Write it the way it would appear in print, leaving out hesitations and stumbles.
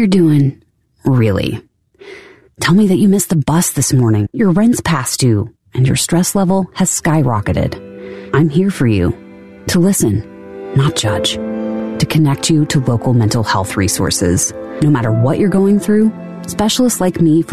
you're doing really. Tell me that you missed the bus this morning, your rent's past due, and your stress level has skyrocketed. I'm here for you, to listen, not judge, to connect you to local mental health resources. No matter what you're going through, specialists like me from